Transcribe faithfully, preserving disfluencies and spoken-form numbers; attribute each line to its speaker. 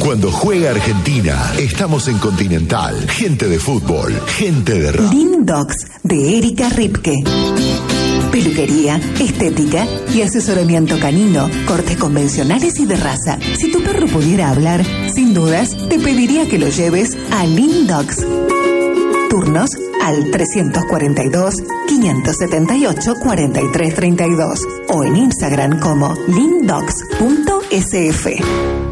Speaker 1: Cuando juega Argentina, estamos en Continental. Gente de fútbol, gente de rap.
Speaker 2: Lindox, de Erika Ripke. Peluquería, estética y asesoramiento canino, cortes convencionales y de raza. Si tu perro pudiera hablar, sin dudas, te pediría que lo lleves a Lindox. Turnos al trescientos cuarenta y dos, quinientos setenta y ocho, cuarenta y tres treinta y dos o en Instagram como lindox punto s f.